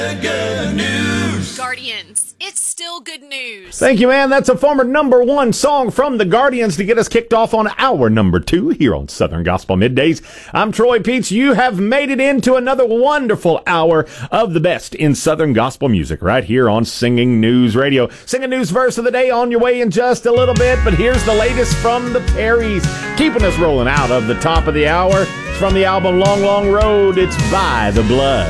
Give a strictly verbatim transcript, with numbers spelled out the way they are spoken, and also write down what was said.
Good news. Guardians, it's still good news. Thank you, man. That's a former number one song from the Guardians to get us kicked off on hour number two here on Southern Gospel Middays. I'm Troy Peets. You have made it into another wonderful hour of the best in Southern Gospel music right here on Singing News Radio. Singing News verse of the day on your way in just a little bit, but here's the latest from the Perrys, keeping us rolling out of the top of the hour. It's from the album Long, Long Road. It's By the Blood.